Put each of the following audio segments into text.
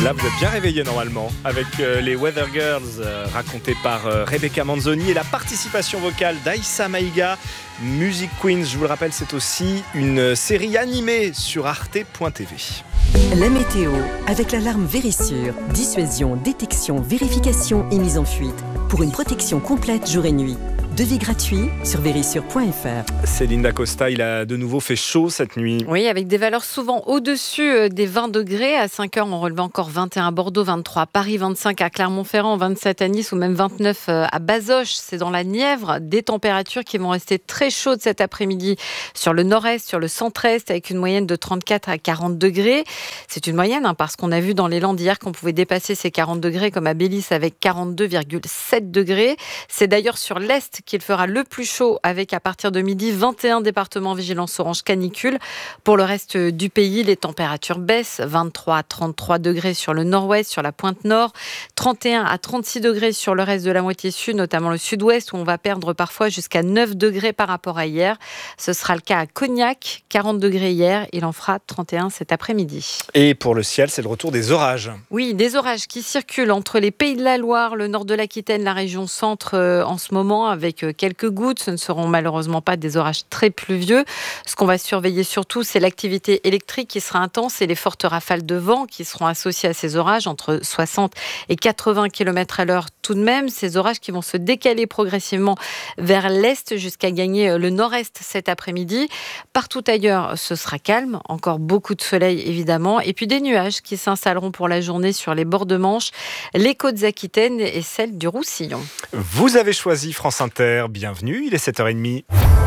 Là, vous êtes bien réveillés normalement, avec les Weather Girls racontées par Rebecca Manzoni et la participation vocale d'Aïssa Maïga. Music Queens, je vous le rappelle, c'est aussi une série animée sur arte.tv. La météo, avec l'alarme Vérissure. Dissuasion, détection, vérification et mise en fuite. Pour une protection complète jour et nuit. Devis gratuit sur vérissure.fr. Céline Dacosta, il a de nouveau fait chaud cette nuit. Oui, avec des valeurs souvent au-dessus des 20 degrés. À 5h, on relevait encore 21 à Bordeaux, 23 à Paris, 25 à Clermont-Ferrand, 27 à Nice ou même 29 à Bazoches. C'est dans la Nièvre, des températures qui vont rester très chaudes cet après-midi sur le nord-est, sur le centre-est, avec une moyenne de 34 à 40 degrés. C'est une moyenne, parce qu'on a vu dans les Landes hier qu'on pouvait dépasser ces 40 degrés, comme à Bélis avec 42,7 degrés. C'est d'ailleurs sur l'est qu'il fera le plus chaud, avec à partir de midi 21 départements vigilance orange canicule. Pour le reste du pays, les températures baissent, 23 à 33 degrés sur le nord-ouest, sur la pointe nord, 31 à 36 degrés sur le reste de la moitié sud, notamment le sud-ouest, où on va perdre parfois jusqu'à 9 degrés par rapport à hier. Ce sera le cas à Cognac, 40 degrés hier, il en fera 31 cet après-midi. Et pour le ciel, c'est le retour des orages. Oui, des orages qui circulent entre les Pays de la Loire, le nord de l'Aquitaine, la région centre en ce moment, avec quelques gouttes. Ce ne seront malheureusement pas des orages très pluvieux. Ce qu'on va surveiller surtout, c'est l'activité électrique qui sera intense et les fortes rafales de vent qui seront associées à ces orages, entre 60 et 80 km à l'heure tout de même. Ces orages qui vont se décaler progressivement vers l'est jusqu'à gagner le nord-est cet après-midi. Partout ailleurs, ce sera calme. Encore beaucoup de soleil, évidemment. Et puis des nuages qui s'installeront pour la journée sur les bords de Manche, les côtes aquitaines et celles du Roussillon. Vous avez choisi France Inter. Bienvenue, il est 7h30.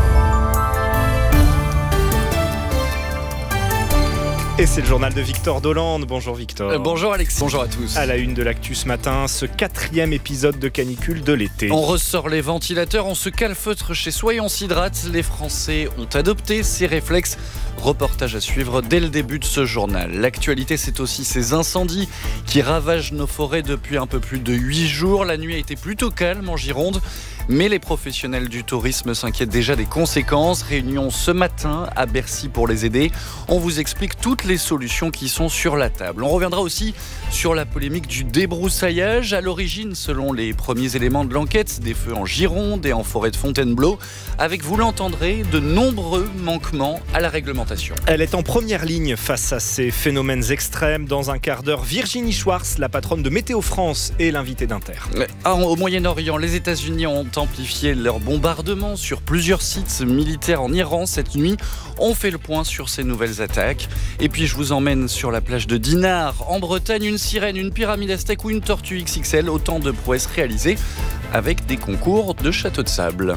Et c'est le journal de Victor Dolande. Bonjour Victor. Bonjour Alexis, bonjour à tous. À la une de l'actu ce matin, ce 4e épisode de canicule de l'été. On ressort les ventilateurs, on se calfeutre chez soi et on s'hydrate. Les Français ont adopté ces réflexes. Reportage à suivre dès le début de ce journal. L'actualité, c'est aussi ces incendies qui ravagent nos forêts depuis un peu plus de 8 jours. La nuit a été plutôt calme en Gironde. Mais les professionnels du tourisme s'inquiètent déjà des conséquences. Réunion ce matin à Bercy pour les aider. On vous explique toutes les solutions qui sont sur la table. On reviendra aussi sur la polémique du débroussaillage. À l'origine, selon les premiers éléments de l'enquête, des feux en Gironde et en forêt de Fontainebleau, avec, vous l'entendrez, de nombreux manquements à la réglementation. Elle est en première ligne face à ces phénomènes extrêmes. Dans un quart d'heure, Virginie Schwartz, la patronne de Météo France, est l'invitée d'Inter. Au Moyen-Orient, les États-Unis ont amplifié leur bombardement sur plusieurs sites militaires en Iran cette nuit. On fait le point sur ces nouvelles attaques. Et puis je vous emmène sur la plage de Dinard, en Bretagne, une sirène, une pyramide aztèque ou une tortue XXL, autant de prouesses réalisées avec des concours de château de sable.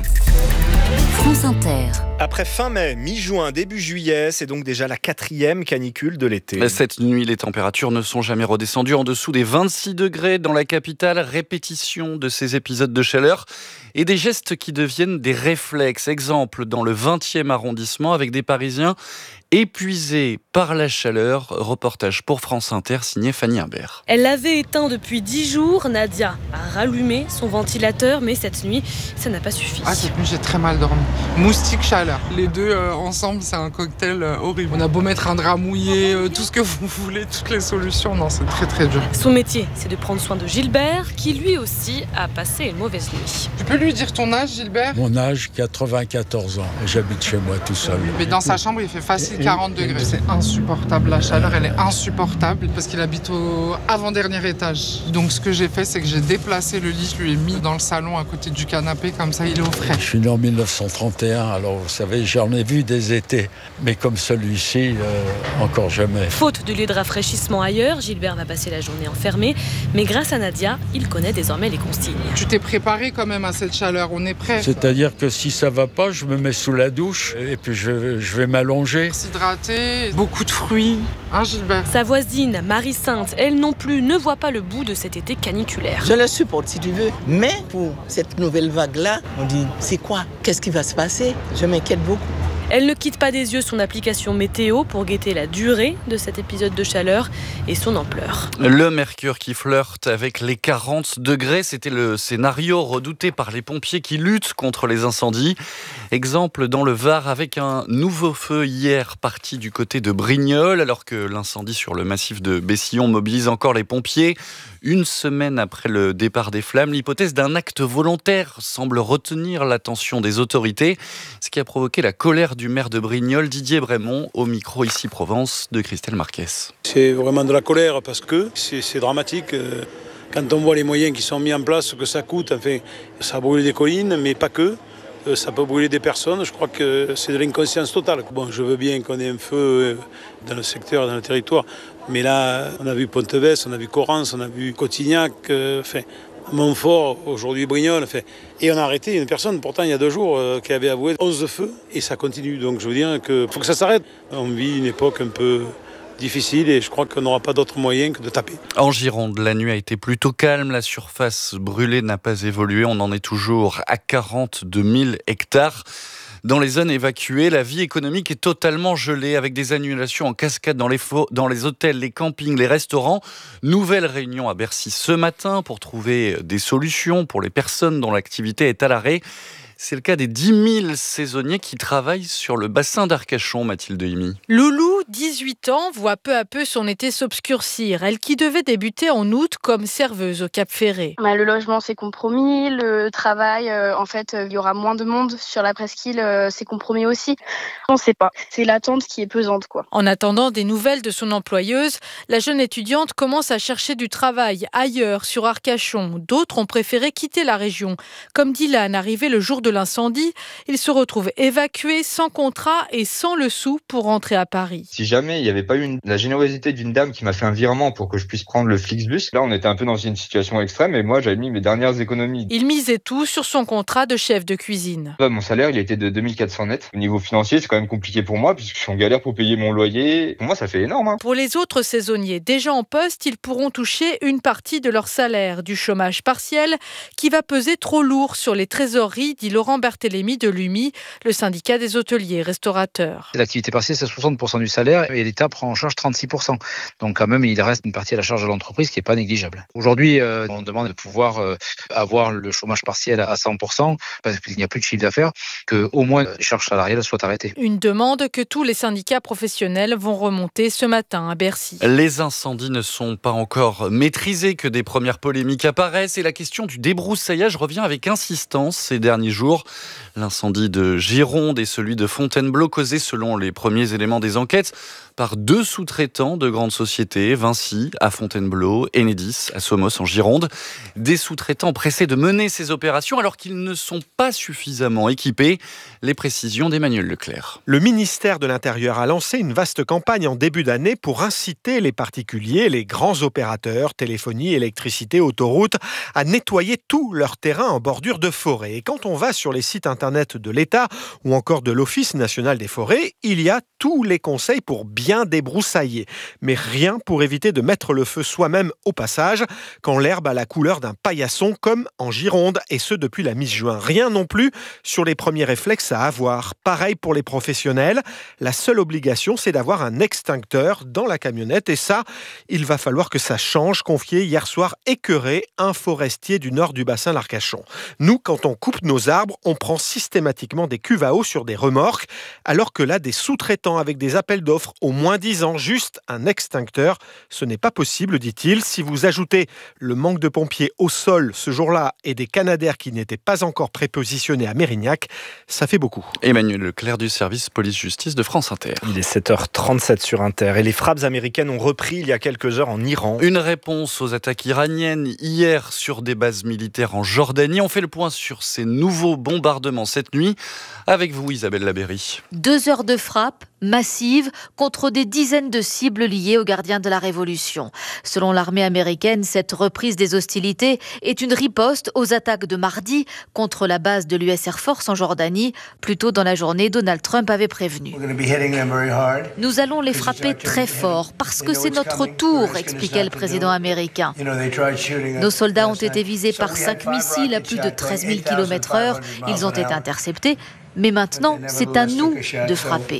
France Inter. Après fin mai, mi-juin, début juillet, c'est donc déjà la 4e canicule de l'été. Cette nuit, les températures ne sont jamais redescendues en dessous des 26 degrés dans la capitale. Répétition de ces épisodes de chaleur et des gestes qui deviennent des réflexes. Exemple, dans le 20e arrondissement, avec des Parisiens épuisés par la chaleur. Reportage pour France Inter, signé Fanny Imbert. Elle l'avait éteint depuis 10 jours. Nadia a rallumé son ventilateur, mais cette nuit, ça n'a pas suffi. Cette nuit, j'ai très mal dormi. Moustique, chaleur. Les deux ensemble, c'est un cocktail horrible. On a beau mettre un drap mouillé, tout ce que vous voulez, toutes les solutions. Non, c'est très très dur. Son métier, c'est de prendre soin de Gilbert, qui lui aussi a passé une mauvaise nuit. Tu peux lui dire ton âge, Gilbert ? Mon âge, 94 ans. Et j'habite chez moi tout seul. Mais dans sa chambre, il fait facile 40 degrés. C'est insupportable. La chaleur, elle est insupportable parce qu'il habite au avant-dernier étage. Donc, ce que j'ai fait, c'est que j'ai déplacé le lit. Je lui ai mis dans le salon à côté du canapé. Comme ça, il est au frais. Je suis né en 1931. Alors, vous savez, j'en ai vu des étés. Mais comme celui-ci, encore jamais. Faute de lieu de rafraîchissement ailleurs, Gilbert va passer la journée enfermé. Mais grâce à Nadia, il connaît désormais les consignes. Tu t'es préparé quand même à cette chaleur. On est prêt. C'est-à-dire que si ça va pas, je me mets sous la douche et puis je vais m'allonger. S'hydrater, beaucoup de fruits. Hein, Gilbert ? Sa voisine, Marie-Sainte, elle non plus ne voit pas le bout de cet été caniculaire. Je le supporte si tu veux, mais pour cette nouvelle vague-là, on dit c'est quoi ? Qu'est-ce qui va se passer ? Je m'inquiète beaucoup. Elle ne quitte pas des yeux son application météo pour guetter la durée de cet épisode de chaleur et son ampleur. Le mercure qui flirte avec les 40 degrés, c'était le scénario redouté par les pompiers qui luttent contre les incendies. Exemple dans le Var avec un nouveau feu hier parti du côté de Brignoles, alors que l'incendie sur le massif de Bessillon mobilise encore les pompiers. Une semaine après le départ des flammes, l'hypothèse d'un acte volontaire semble retenir l'attention des autorités, ce qui a provoqué la colère du maire de Brignoles, Didier Brémond, au micro ici Provence de Christelle Marquez. C'est vraiment de la colère parce que c'est dramatique. Quand on voit les moyens qui sont mis en place, ce que ça coûte, enfin, ça brûle des collines, mais pas que. Ça peut brûler des personnes. Je crois que c'est de l'inconscience totale. Bon, je veux bien qu'on ait un feu dans le secteur, dans le territoire. Mais là, on a vu Pontevès, on a vu Correns, on a vu Cotignac, Montfort, aujourd'hui Brignoles. Et on a arrêté une personne, pourtant il y a 2 jours, qui avait avoué 11 feux. Et ça continue. Donc je veux dire qu'il faut que ça s'arrête. On vit une époque un peu difficile et je crois qu'on n'aura pas d'autre moyen que de taper. En Gironde, la nuit a été plutôt calme. La surface brûlée n'a pas évolué. On en est toujours à 42 000 hectares. Dans les zones évacuées, la vie économique est totalement gelée avec des annulations en cascade dans les hôtels, les campings, les restaurants. Nouvelle réunion à Bercy ce matin pour trouver des solutions pour les personnes dont l'activité est à l'arrêt. C'est le cas des 10 000 saisonniers qui travaillent sur le bassin d'Arcachon, Mathilde Himy. Loulou, 18 ans, voit peu à peu son été s'obscurcir. Elle qui devait débuter en août comme serveuse au Cap Ferré. Le logement s'est compromis, le travail, il y aura moins de monde sur la presqu'île, c'est compromis aussi. On ne sait pas, c'est l'attente qui est pesante, quoi. En attendant des nouvelles de son employeuse, la jeune étudiante commence à chercher du travail ailleurs, sur Arcachon. D'autres ont préféré quitter la région. Comme Dylan, arrivé le jour de l'incendie, il se retrouve évacué sans contrat et sans le sou pour rentrer à Paris. Si jamais il n'y avait pas eu la générosité d'une dame qui m'a fait un virement pour que je puisse prendre le Flixbus, là on était un peu dans une situation extrême et moi j'avais mis mes dernières économies. Il misait tout sur son contrat de chef de cuisine. Mon salaire il était de 2400 net. Au niveau financier c'est quand même compliqué pour moi puisque je suis en galère pour payer mon loyer. Pour moi ça fait énorme. Pour les autres saisonniers déjà en poste, ils pourront toucher une partie de leur salaire, du chômage partiel qui va peser trop lourd sur les trésoreries, dit Laurent Berthélémy de l'UMI, le syndicat des hôteliers et restaurateurs. L'activité partielle, c'est 60% du salaire et l'État prend en charge 36%. Donc quand même, il reste une partie à la charge de l'entreprise qui n'est pas négligeable. Aujourd'hui, on demande de pouvoir avoir le chômage partiel à 100% parce qu'il n'y a plus de chiffre d'affaires, qu'au moins les charges salariales soient arrêtées. Une demande que tous les syndicats professionnels vont remonter ce matin à Bercy. Les incendies ne sont pas encore maîtrisés, que des premières polémiques apparaissent et la question du débroussaillage revient avec insistance ces derniers jours. L'incendie de Gironde et celui de Fontainebleau causés, selon les premiers éléments des enquêtes, par 2 sous-traitants de grandes sociétés, Vinci à Fontainebleau, Enedis à Somos en Gironde. Des sous-traitants pressés de mener ces opérations alors qu'ils ne sont pas suffisamment équipés. Les précisions d'Emmanuel Leclerc. Le ministère de l'Intérieur a lancé une vaste campagne en début d'année pour inciter les particuliers, les grands opérateurs, téléphonie, électricité, autoroutes, à nettoyer tout leur terrain en bordure de forêt. Et quand on va sur les sites internet de l'État ou encore de l'Office national des forêts, il y a tous les conseils pour bien débroussailler. Mais rien pour éviter de mettre le feu soi-même au passage quand l'herbe a la couleur d'un paillasson comme en Gironde, et ce depuis la mi-juin. Rien non plus sur les premiers réflexes à avoir. Pareil pour les professionnels, la seule obligation c'est d'avoir un extincteur dans la camionnette et ça, il va falloir que ça change, confiait hier soir écœuré un forestier du nord du bassin l'Arcachon. Nous, quand on coupe nos arbres, on prend systématiquement des cuves à eau sur des remorques, alors que là, des sous-traitants avec des appels d'offres au moins 10 ans, juste un extincteur, ce n'est pas possible, dit-il. Si vous ajoutez le manque de pompiers au sol ce jour-là et des canadaires qui n'étaient pas encore prépositionnés à Mérignac, ça fait beaucoup. Emmanuel Leclerc du service police-justice de France Inter. Il est 7h37 sur Inter et les frappes américaines ont repris il y a quelques heures en Iran. Une réponse aux attaques iraniennes hier sur des bases militaires en Jordanie. On fait le point sur ces nouveaux bombardements cette nuit avec vous, Isabelle Labéry. 2 heures de frappe massive contre des dizaines de cibles liées aux gardiens de la Révolution. Selon l'armée américaine, cette reprise des hostilités est une riposte aux attaques de mardi contre la base de l'US Air Force en Jordanie. Plus tôt dans la journée, Donald Trump avait prévenu. Nous allons les frapper très fort parce que c'est notre tour, expliquait le président américain. Nos soldats ont été visés par 5 missiles à plus de 13 000 km/h. Ils ont été interceptés, Mais maintenant, c'est à nous de frapper.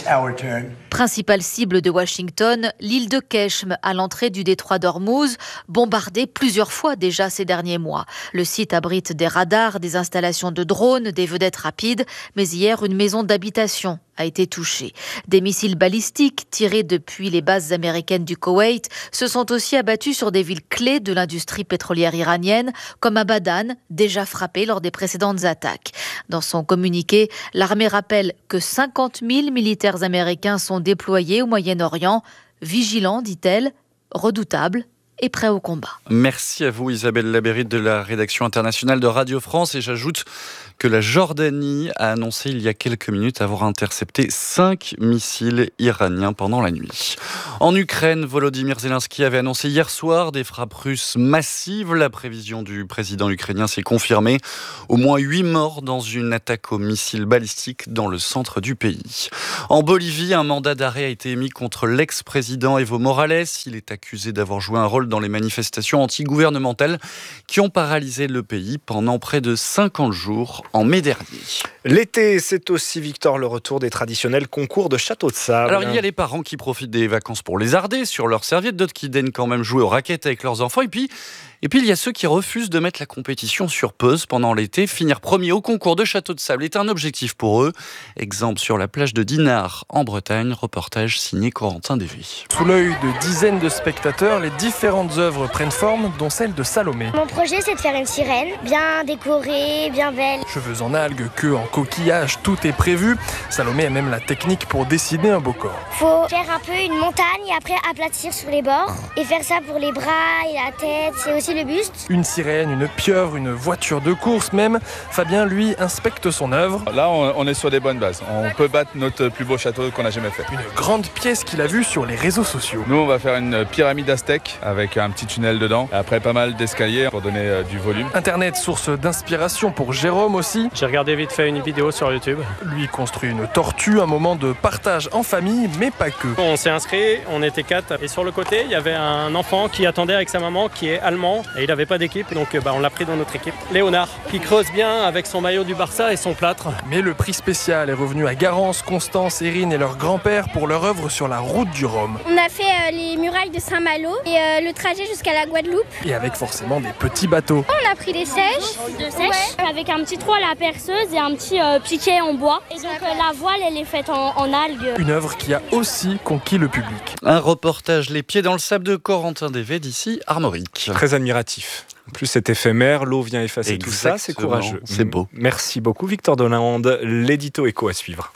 Principale cible de Washington, l'île de Keshm, à l'entrée du détroit d'Ormuz, bombardée plusieurs fois déjà ces derniers mois. Le site abrite des radars, des installations de drones, des vedettes rapides, mais hier, une maison d'habitation a été touchée. Des missiles balistiques tirés depuis les bases américaines du Koweït se sont aussi abattus sur des villes clés de l'industrie pétrolière iranienne, comme Abadan, déjà frappée lors des précédentes attaques. Dans son communiqué, l'armée rappelle que 50 000 militaires américains sont déployés au Moyen-Orient, vigilants, dit-elle, redoutables et prêts au combat. Merci à vous Isabelle Labérite de la rédaction internationale de Radio France, et j'ajoute que la Jordanie a annoncé il y a quelques minutes avoir intercepté 5 missiles iraniens pendant la nuit. En Ukraine, Volodymyr Zelensky avait annoncé hier soir des frappes russes massives. La prévision du président ukrainien s'est confirmée. Au moins 8 morts dans une attaque aux missiles balistiques dans le centre du pays. En Bolivie, un mandat d'arrêt a été émis contre l'ex-président Evo Morales. Il est accusé d'avoir joué un rôle dans les manifestations anti-gouvernementales qui ont paralysé le pays pendant près de 50 jours en mai dernier. L'été, c'est aussi, Victor, le retour des traditionnels concours de château de sable. Alors, il y a les parents qui profitent des vacances pour lézarder sur leurs serviettes, d'autres qui daignent quand même jouer aux raquettes avec leurs enfants, et puis il y a ceux qui refusent de mettre la compétition sur pause pendant l'été. Finir premier au concours de château de sable est un objectif pour eux. Exemple sur la plage de Dinard, en Bretagne, reportage signé Corentin Dévy. Sous l'œil de dizaines de spectateurs, les différentes œuvres prennent forme, dont celle de Salomé. Mon projet, c'est de faire une sirène, bien décorée, bien belle. Cheveux en algues, queue en coquillage, tout est prévu. Salomé a même la technique pour dessiner un beau corps. Faut faire un peu une montagne et après aplatir sur les bords. Et faire ça pour les bras et la tête, c'est aussi le buste. Une sirène, une pieuvre, une voiture de course même. Fabien, lui, inspecte son œuvre. Là, on est sur des bonnes bases. On peut battre notre plus beau château qu'on a jamais fait. Une grande pièce qu'il a vue sur les réseaux sociaux. Nous, on va faire une pyramide aztèque avec un petit tunnel dedans. Après, pas mal d'escaliers pour donner du volume. Internet, source d'inspiration pour Jérôme aussi. J'ai regardé vite fait une vidéo sur YouTube. Lui construit une tortue, un moment de partage en famille, mais pas que. On s'est inscrits, on était 4. Et sur le côté, il y avait un enfant qui attendait avec sa maman, qui est allemand. Et il n'avait pas d'équipe, donc on l'a pris dans notre équipe. Léonard, qui creuse bien avec son maillot du Barça et son plâtre. Mais le prix spécial est revenu à Garance, Constance, Erin et leur grand-père pour leur œuvre sur la route du Rhum. On a fait les murailles de Saint-Malo et le trajet jusqu'à la Guadeloupe. Et avec forcément des petits bateaux. On a pris des sèches, avec un petit trou à la perceuse et un petit piquet en bois. Et donc la voile, elle est faite en algues. Une œuvre qui a aussi conquis le public. Un reportage les pieds dans le sable de Corentin Dévy d'ici Armorique. Très admiratif. En plus, c'est éphémère, l'eau vient effacer tout ça, c'est courageux. C'est beau. Merci beaucoup, Victor Delande. L'édito écho à suivre.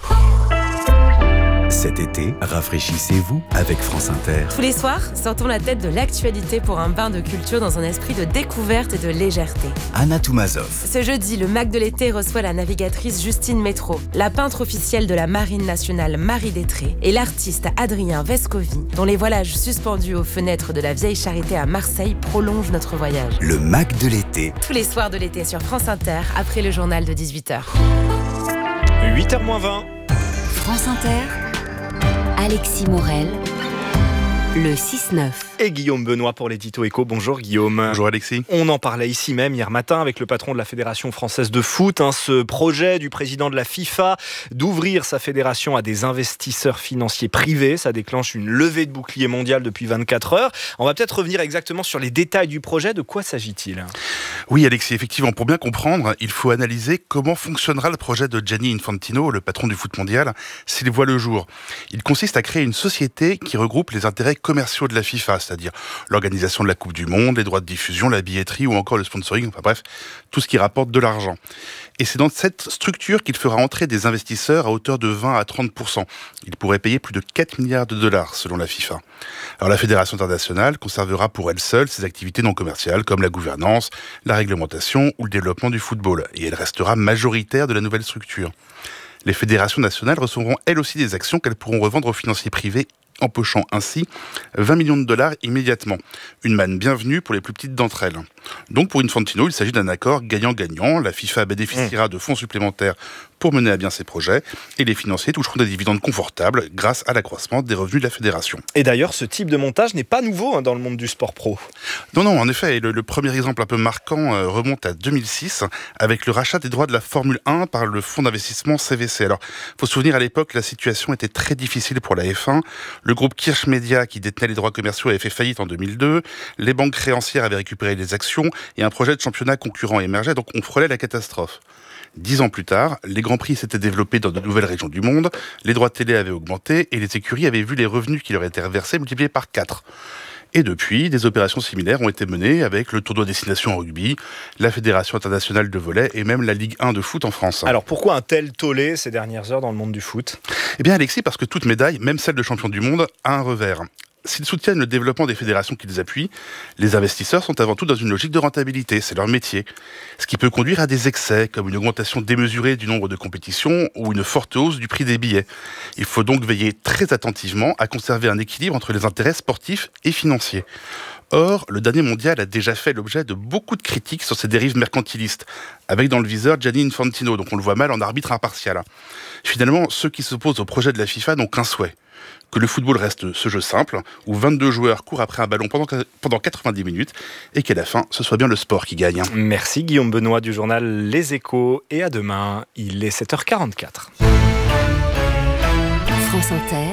Cet été, rafraîchissez-vous avec France Inter. Tous les soirs, sortons la tête de l'actualité pour un bain de culture dans un esprit de découverte et de légèreté. Anna Toumazov. Ce jeudi, le Mac de l'été reçoit la navigatrice Justine Métro, la peintre officielle de la Marine nationale Marie Détré et l'artiste Adrien Vescovi, dont les voilages suspendus aux fenêtres de la Vieille Charité à Marseille prolongent notre voyage. Le Mac de l'été. Tous les soirs de l'été sur France Inter, après le journal de 18h. 8h-20. France Inter. Alexis Morel, le 6-9. Et Guillaume Benoît pour l'édito écho. Bonjour Guillaume. Bonjour Alexis. On en parlait ici même hier matin avec le patron de la Fédération française de foot. Ce projet du président de la FIFA d'ouvrir sa fédération à des investisseurs financiers privés. Ça déclenche une levée de bouclier mondiale depuis 24 heures. On va peut-être revenir exactement sur les détails du projet. De quoi s'agit-il ? Oui Alexis, effectivement, pour bien comprendre, il faut analyser comment fonctionnera le projet de Gianni Infantino, le patron du foot mondial, s'il voit le jour. Il consiste à créer une société qui regroupe les intérêts commerciaux de la FIFA, c'est-à-dire l'organisation de la Coupe du Monde, les droits de diffusion, la billetterie ou encore le sponsoring, enfin bref, tout ce qui rapporte de l'argent. Et c'est dans cette structure qu'il fera entrer des investisseurs à hauteur de 20 à 30%. Il pourrait payer plus de 4 milliards de dollars selon la FIFA. Alors la Fédération internationale conservera pour elle seule ses activités non commerciales comme la gouvernance, la réglementation ou le développement du football. Et elle restera majoritaire de la nouvelle structure. Les fédérations nationales recevront elles aussi des actions qu'elles pourront revendre aux financiers privés empochant ainsi 20 millions de dollars immédiatement. Une manne bienvenue pour les plus petites d'entre elles. Donc pour Infantino, il s'agit d'un accord gagnant-gagnant. La FIFA bénéficiera de fonds supplémentaires pour mener à bien ses projets et les financiers toucheront des dividendes confortables grâce à l'accroissement des revenus de la fédération. Et d'ailleurs, ce type de montage n'est pas nouveau dans le monde du sport pro. Non, en effet, le premier exemple un peu marquant remonte à 2006 avec le rachat des droits de la Formule 1 par le fonds d'investissement CVC. Alors, il faut se souvenir, à l'époque, la situation était très difficile pour la F1. Le groupe Kirch Media, qui détenait les droits commerciaux, avait fait faillite en 2002. Les banques créancières avaient récupéré les actions et un projet de championnat concurrent émergeait, donc on frôlait la catastrophe. 10 ans plus tard, les Grands Prix s'étaient développés dans de nouvelles régions du monde, les droits de télé avaient augmenté et les écuries avaient vu les revenus qui leur étaient reversés multipliés par 4. Et depuis, des opérations similaires ont été menées avec le tournoi Destination en rugby, la Fédération internationale de volley et même la Ligue 1 de foot en France. Alors pourquoi un tel tollé ces dernières heures dans le monde du foot ? Eh bien Alexis, parce que toute médaille, même celle de champion du monde, a un revers. S'ils soutiennent le développement des fédérations qu'ils appuient, les investisseurs sont avant tout dans une logique de rentabilité, c'est leur métier. Ce qui peut conduire à des excès, comme une augmentation démesurée du nombre de compétitions ou une forte hausse du prix des billets. Il faut donc veiller très attentivement à conserver un équilibre entre les intérêts sportifs et financiers. Or, le dernier mondial a déjà fait l'objet de beaucoup de critiques sur ses dérives mercantilistes, avec dans le viseur Gianni Infantino, donc on le voit mal en arbitre impartial. Finalement, ceux qui s'opposent au projet de la FIFA n'ont qu'un souhait: que le football reste ce jeu simple, où 22 joueurs courent après un ballon pendant 90 minutes, et qu'à la fin, ce soit bien le sport qui gagne. Merci Guillaume Benoît du journal Les Échos, et à demain, il est 7h44. France Inter,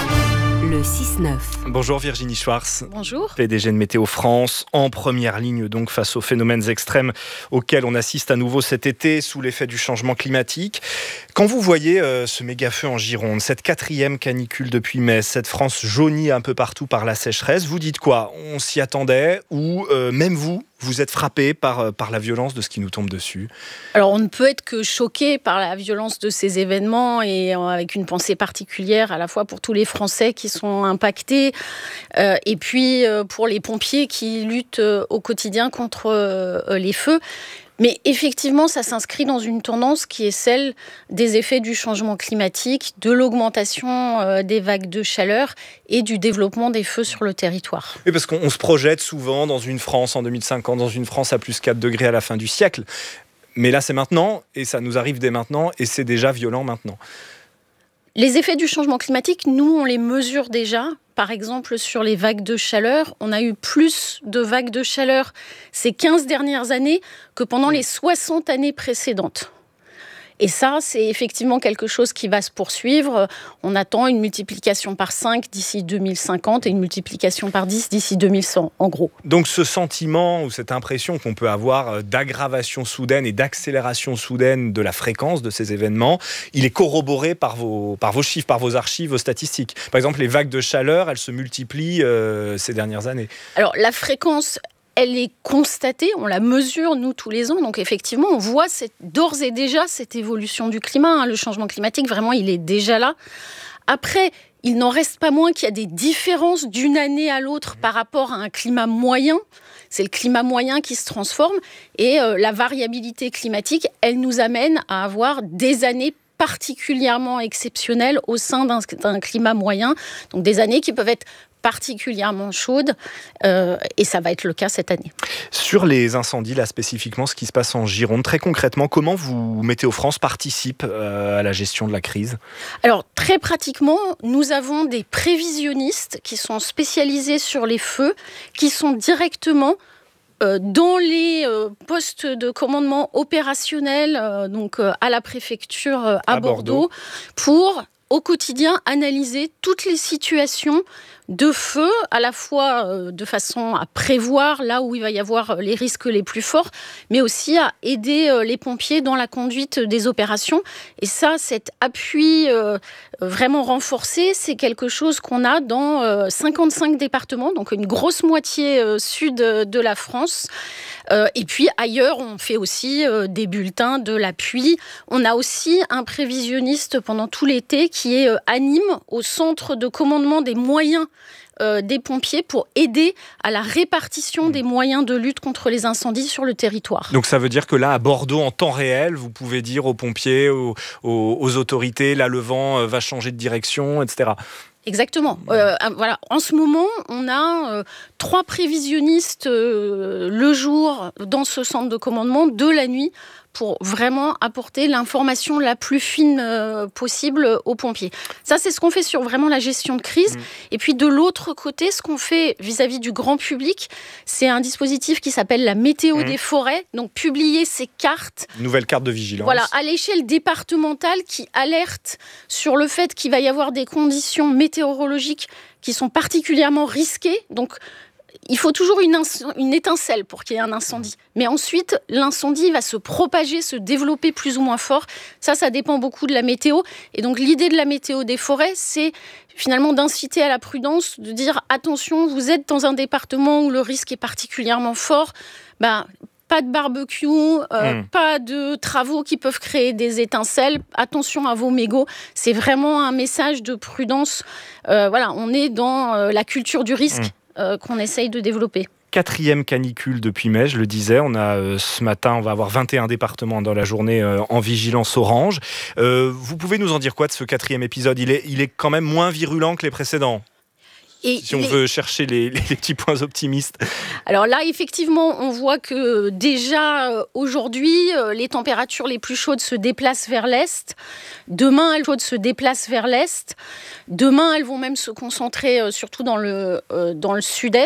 le 6-9. Bonjour Virginie Schwartz. Bonjour. PDG de Météo France, en première ligne donc face aux phénomènes extrêmes auxquels on assiste à nouveau cet été sous l'effet du changement climatique. Quand vous voyez ce méga-feu en Gironde, cette 4e canicule depuis mai, cette France jaunie un peu partout par la sécheresse, vous dites quoi ? On s'y attendait ou même vous êtes frappé par la violence de ce qui nous tombe dessus ? Alors on ne peut être que choqué par la violence de ces événements et avec une pensée particulière à la fois pour tous les Français qui sont impactés et puis pour les pompiers qui luttent au quotidien contre les feux. Mais effectivement, ça s'inscrit dans une tendance qui est celle des effets du changement climatique, de l'augmentation des vagues de chaleur et du développement des feux sur le territoire. Oui, parce qu'on se projette souvent dans une France en 2050, dans une France à plus 4 degrés à la fin du siècle. Mais là, c'est maintenant, et ça nous arrive dès maintenant, et c'est déjà violent maintenant. Les effets du changement climatique, nous, on les mesure déjà. Par exemple, sur les vagues de chaleur, on a eu plus de vagues de chaleur ces 15 dernières années que pendant les 60 années précédentes. Et ça, c'est effectivement quelque chose qui va se poursuivre. On attend une multiplication par 5 d'ici 2050 et une multiplication par 10 d'ici 2100, en gros. Donc ce sentiment ou cette impression qu'on peut avoir d'aggravation soudaine et d'accélération soudaine de la fréquence de ces événements, il est corroboré par vos chiffres, par vos archives, vos statistiques. Par exemple, les vagues de chaleur, elles se multiplient ces dernières années. Alors la fréquence, elle est constatée, on la mesure, nous, tous les ans. Donc, effectivement, on voit d'ores et déjà cette évolution du climat. Le changement climatique, vraiment, il est déjà là. Après, il n'en reste pas moins qu'il y a des différences d'une année à l'autre par rapport à un climat moyen. C'est le climat moyen qui se transforme. Et la variabilité climatique, elle nous amène à avoir des années particulièrement exceptionnelles au sein d'un climat moyen. Donc, des années qui peuvent être particulièrement chaude et ça va être le cas cette année. Sur les incendies, là spécifiquement, ce qui se passe en Gironde, très concrètement, comment Météo France participe à la gestion de la crise ? Alors très pratiquement, nous avons des prévisionnistes qui sont spécialisés sur les feux, qui sont directement dans les postes de commandement opérationnel, donc à la préfecture à Bordeaux, pour au quotidien analyser toutes les situations de feu, à la fois de façon à prévoir là où il va y avoir les risques les plus forts, mais aussi à aider les pompiers dans la conduite des opérations. Et ça, cet appui vraiment renforcé, c'est quelque chose qu'on a dans 55 départements, donc une grosse moitié sud de la France. Et puis ailleurs, on fait aussi des bulletins de l'appui. On a aussi un prévisionniste pendant tout l'été qui est à Nîmes, au centre de commandement des moyens des pompiers pour aider à la répartition des moyens de lutte contre les incendies sur le territoire. Donc ça veut dire que là, à Bordeaux, en temps réel, vous pouvez dire aux pompiers, aux autorités, là le vent va changer de direction, etc. Exactement. Voilà. En ce moment, on a 3 prévisionnistes le jour dans ce centre de commandement de la nuit pour vraiment apporter l'information la plus fine possible aux pompiers. Ça, c'est ce qu'on fait sur vraiment la gestion de crise. Et puis de l'autre côté, ce qu'on fait vis-à-vis du grand public, c'est un dispositif qui s'appelle la météo des forêts. Donc publier ces cartes. Nouvelle carte de vigilance. Voilà, à l'échelle départementale qui alerte sur le fait qu'il va y avoir des conditions météorologiques qui sont particulièrement risquées. Donc il faut toujours une étincelle pour qu'il y ait un incendie. Mais ensuite, l'incendie va se propager, se développer plus ou moins fort. Ça dépend beaucoup de la météo. Et donc, l'idée de la météo des forêts, c'est finalement d'inciter à la prudence, de dire « Attention, vous êtes dans un département où le risque est particulièrement fort. » Pas de barbecue, pas de travaux qui peuvent créer des étincelles. Attention à vos mégots. C'est vraiment un message de prudence. On est dans la culture du risque. Qu'on essaye de développer. 4e canicule depuis mai, je le disais. On a ce matin, on va avoir 21 départements dans la journée en vigilance orange. Vous pouvez nous en dire quoi de ce 4e épisode ? Il est quand même moins virulent que les précédents. Si on veut chercher les petits points optimistes. Alors là, effectivement, on voit que déjà aujourd'hui, les températures les plus chaudes se déplacent vers l'est. Demain, elles se déplacent vers l'est. Demain, elles vont même se concentrer surtout dans le sud-est.